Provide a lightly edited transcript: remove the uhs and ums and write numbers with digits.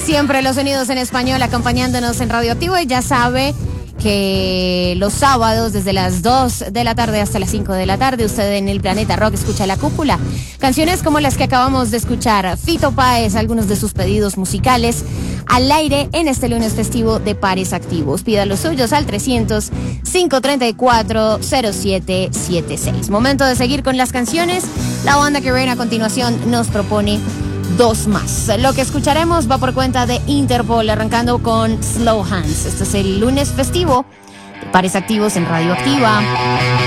Siempre los sonidos en español acompañándonos en Radioactivo, y ya sabe que los sábados desde las 2 de la tarde hasta las 5 de la tarde usted en el Planeta Rock escucha La Cúpula. Canciones como las que acabamos de escuchar, Fito Páez, algunos de sus pedidos musicales al aire en este lunes festivo de Pares Activos. Pida los suyos al 300-534-0776. Momento de seguir con las canciones. La banda que viene a continuación nos propone dos más. Lo que escucharemos va por cuenta de Interpol, arrancando con Slow Hands. Este es el lunes festivo de Pares Activos en Radioactiva.